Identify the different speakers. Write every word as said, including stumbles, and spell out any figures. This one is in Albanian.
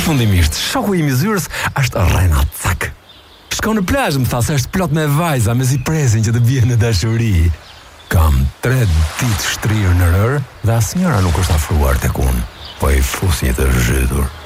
Speaker 1: Përfundimisht, shoku i mizyrës është Rena Cak. Shkon në plazh, më tha se është plot me vajza me si presin që të bien në dashuri. Kam tre ditë shtrirë në rër dhe asnjëra nuk është afruar tek unë, po i fus një të zhytur.